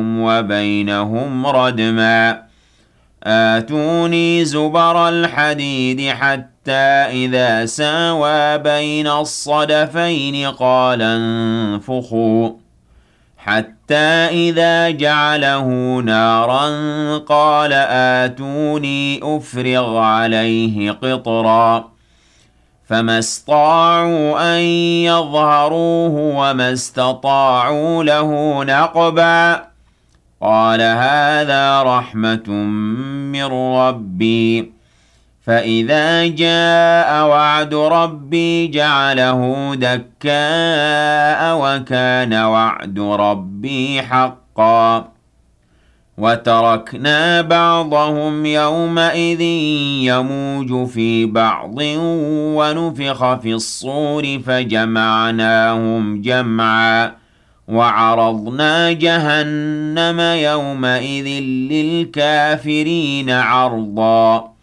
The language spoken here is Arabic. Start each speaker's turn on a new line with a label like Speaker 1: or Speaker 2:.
Speaker 1: بينكم وبينهم ردما آتوني زبر الحديد حتى إذا ساوى بين الصدفين قال انفخوا حتى إذا جعله نارا قال آتوني أفرغ عليه قطرا فما استطاعوا أن يظهروه وما استطاعوا له نقبا قال هذا رحمة من ربي فإذا جاء وعد ربي جعله دكاء وكان وعد ربي حقا وتركنا بعضهم يومئذ يموج في بعض ونفخ في الصور فجمعناهم جمعا وعرضنا جهنم يومئذ للكافرين عرضا